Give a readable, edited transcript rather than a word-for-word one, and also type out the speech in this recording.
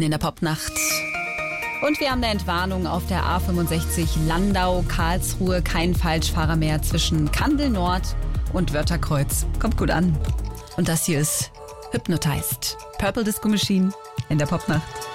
in der Popnacht. Und wir haben eine Entwarnung auf der A65 Landau-Karlsruhe. Kein Falschfahrer mehr zwischen Kandel Nord und Wörtherkreuz. Kommt gut an. Und das hier ist Hypnotized. Purple Disco Machine in der Popnacht.